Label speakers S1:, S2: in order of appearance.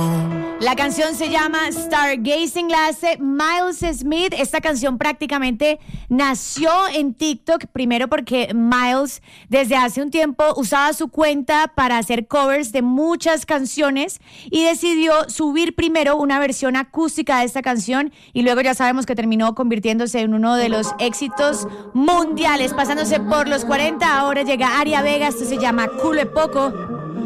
S1: La canción se llama Stargazing, la hace Miles Smith. Esta canción prácticamente nació en TikTok, primero porque Miles desde hace un tiempo usaba su cuenta para hacer covers de muchas canciones y decidió subir primero una versión acústica de esta canción y luego ya sabemos que terminó convirtiéndose en uno de los éxitos mundiales, pasándose por los 40. Ahora llega Aria Vega, esto se llama Culo e Poco.